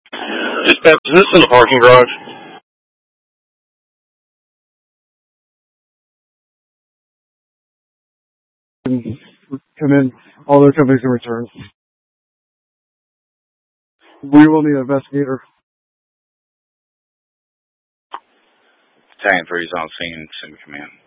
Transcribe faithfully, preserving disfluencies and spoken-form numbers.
Dispatch, is this in the parking garage? And come in, all their companies can return. We will need an investigator. Battalion three is on scene, send me command.